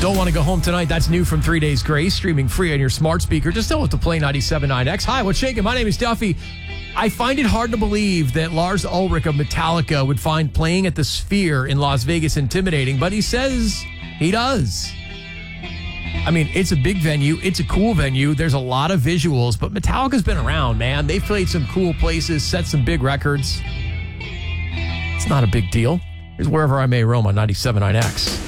Don't want to go home tonight? That's new from 3 Days Grace, streaming free on your smart speaker. Just tell it to play 97.9X. Hi, what's shaking? My name is Duffy. I find it hard to believe that Lars Ulrich of Metallica would find playing at the Sphere in Las Vegas intimidating, but he says he does. I mean, it's a big venue. It's a cool venue. There's a lot of visuals, but Metallica's been around, man. They've played some cool places, set some big records. It's not a big deal. Here's Wherever I May Roam on 97.9X.